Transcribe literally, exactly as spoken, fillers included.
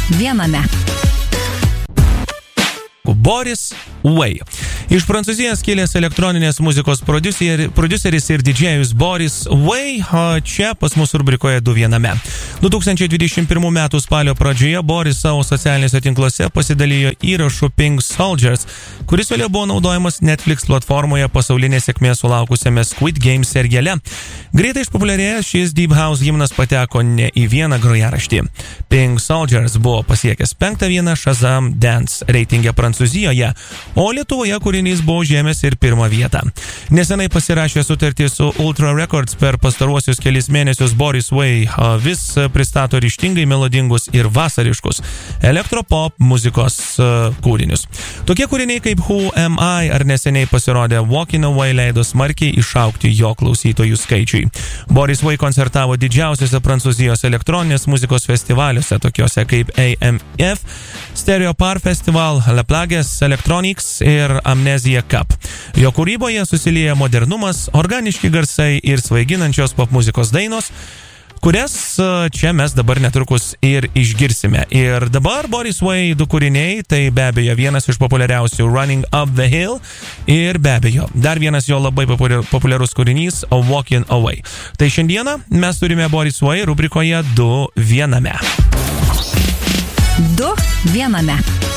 viename. Boris Way. Iš Prancūzijos kilęs elektroninės muzikos prodiuseris ir didžėjus Boris Way čia pas mus rubrikoje du viename. du tūkstančiai dvidešimt pirmų metų spalio pradžioje Boris savo socialinėse tinkluose pasidalijo įrašu Pink Soldiers, kuris vėliau buvo naudojamas Netflix platformoje pasaulinės sėkmės sulaukusiame Squid Game seriale. Greitai išpopuliarėjęs šis Deep House himnas pateko ne į vieną grojaraštį. Pink Soldiers buvo pasiekęs penktą vieną Shazam Dance reitinge Prancūzijoje, o Lietuvoje kūrinys buvo užėmęs ir pirmą vietą. Nesenai pasirašė sutartį su Ultra Records per pastaruosius kelis mėnesius Boris Way vis pristato ryžtingai melodingus ir vasariškus elektropop muzikos kūrinius. Tokie kūriniai kaip Who Am I ar neseniai pasirodė Walking Away leido smarkiai išaugti jo klausytojų skaičiui. Boris Way koncertavo didžiausiose Prancūzijos elektroninės muzikos festivaliuose, tokiuose kaip A M F, Stereo Par Festival, La Plages Electronics ir Amnesia Cup. Jo kūryboje susilieja modernumas, organiški garsai ir svaiginančios popmuzikos dainos, kurias čia mes dabar netrukus ir išgirsime. Ir dabar Boris Way du kūriniai, tai be abejo vienas iš populiariausių Running Up the Hill ir be abejo dar vienas jo labai populiarus kūrinys Walking Away. Tai šiandieną mes turime Boris Way rubrikoje du viename. Du viename.